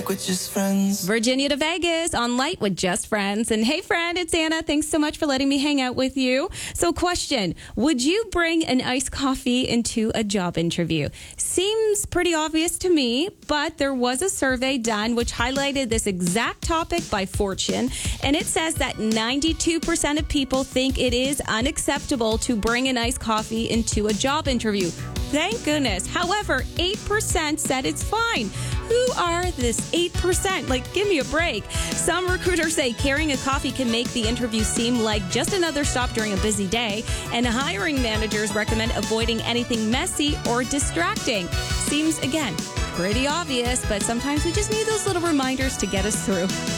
with just friends. Virginia to Vegas on Light with Just Friends. And hey, friend, it's Anna. Thanks so much for letting me hang out with you. So question, would you bring an iced coffee into a job interview? Seems pretty obvious to me, but there was a survey done which highlighted this exact topic by Fortune. And it says that 92% of people think it is unacceptable to bring an iced coffee into a job interview. Thank goodness. However, 8% said it's fine. Who are this 8%? Like, give me a break. Some recruiters say carrying a coffee can make the interview seem like just another stop during a busy day, and hiring managers recommend avoiding anything messy or distracting. Seems, again, pretty obvious, but sometimes we just need those little reminders to get us through.